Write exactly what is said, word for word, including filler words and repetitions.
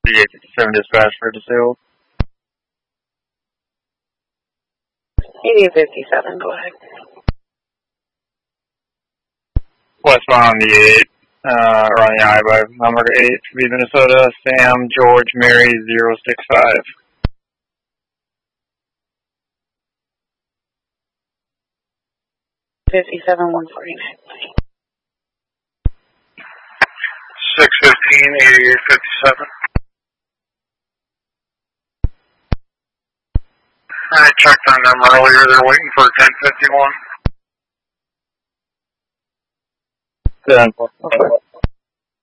eight fifty-seven dispatch for DeSale. eighty-eight fifty-seven, go ahead. Westbound on the eight, uh, or on the I by number eight, to be Minnesota, Sam George Mary zero six five. fifty-seven one forty-nine. six fifteen, eighty-eight fifty-seven. I checked on them earlier. They're waiting for ten fifty-one. ten. Okay.